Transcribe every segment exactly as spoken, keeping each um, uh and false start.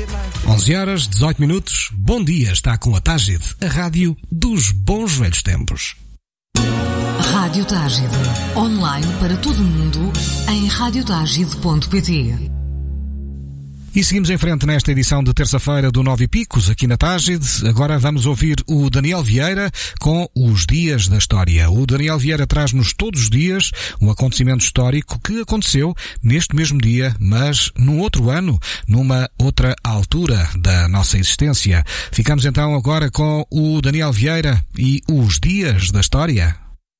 onze horas, dezoito minutos. Bom dia, está com a Tágide, a rádio dos bons velhos tempos. Rádio Tágide, online para todo o mundo, em rádio tágide ponto pt. E seguimos em frente nesta edição de terça-feira do Nove e Picos, aqui na Tágide. Agora vamos ouvir o Daniel Vieira com os Dias da História. O Daniel Vieira traz-nos todos os dias um acontecimento histórico que aconteceu neste mesmo dia, mas num outro ano, numa outra altura da nossa existência. Ficamos então agora com o Daniel Vieira e os Dias da História.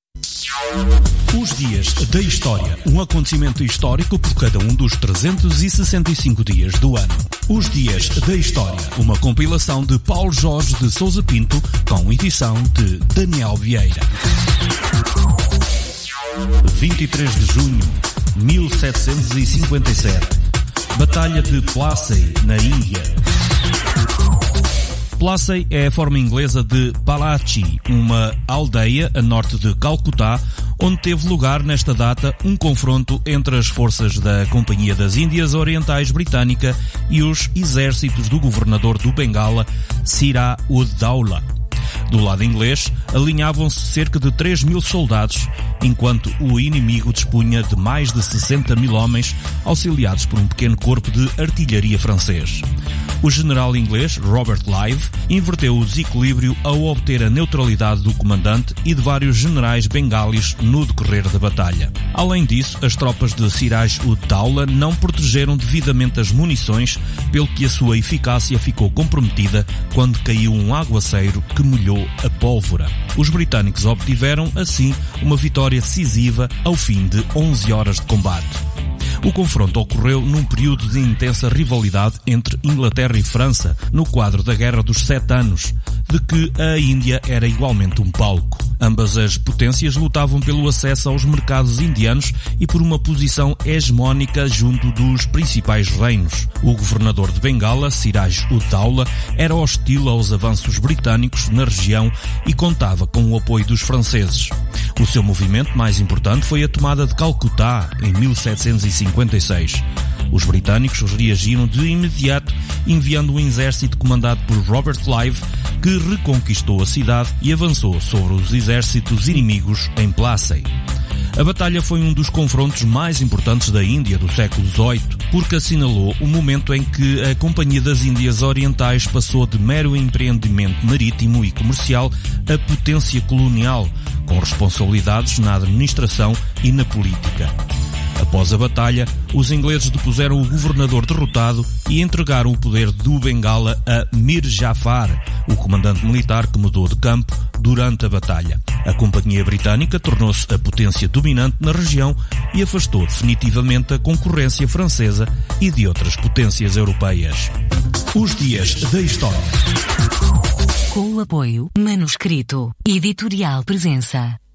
Os Dias da História, um acontecimento histórico por cada um dos trezentos e sessenta e cinco dias do ano. Os Dias da História, uma compilação de Paulo Jorge de Sousa Pinto, com edição de Daniel Vieira. vinte e três de junho de mil setecentos e cinquenta e sete. Batalha de Plassey, na Índia. Plassey é a forma inglesa de Balachi, uma aldeia a norte de Calcutá, onde teve lugar nesta data um confronto entre as forças da Companhia das Índias Orientais Britânica e os exércitos do governador do Bengala, Siraj-ud-Dawla. Do lado inglês, alinhavam-se cerca de três mil soldados, enquanto o inimigo dispunha de mais de sessenta mil homens, auxiliados por um pequeno corpo de artilharia francês. O general inglês Robert Clive inverteu o desequilíbrio ao obter a neutralidade do comandante e de vários generais bengalis no decorrer da batalha. Além disso, as tropas de Siraj-ud-Dawla não protegeram devidamente as munições, pelo que a sua eficácia ficou comprometida quando caiu um aguaceiro que molhou a pólvora. Os britânicos obtiveram, assim, uma vitória decisiva ao fim de onze horas de combate. O confronto ocorreu num período de intensa rivalidade entre Inglaterra e França, no quadro da Guerra dos Sete Anos, de que a Índia era igualmente um palco. Ambas as potências lutavam pelo acesso aos mercados indianos e por uma posição hegemónica junto dos principais reinos. O governador de Bengala, Siraj-ud-Dawla, era hostil aos avanços britânicos na região e contava com o apoio dos franceses. O seu movimento mais importante foi a tomada de Calcutá, em mil setecentos e cinquenta e seis. Os britânicos reagiram de imediato, enviando um exército comandado por Robert Clive, que reconquistou a cidade e avançou sobre os exércitos inimigos em Plassey. A batalha foi um dos confrontos mais importantes da Índia do século dezoito, porque assinalou o momento em que a Companhia das Índias Orientais passou de mero empreendimento marítimo e comercial a potência colonial, com responsabilidades na administração e na política. Após a batalha, os ingleses depuseram o governador derrotado e entregaram o poder do Bengala a Mir Jafar, o comandante militar que mudou de campo durante a batalha. A Companhia Britânica tornou-se a potência dominante na região e afastou definitivamente a concorrência francesa e de outras potências europeias. Os Dias da História. Com o apoio Manuscrito Editorial Presença.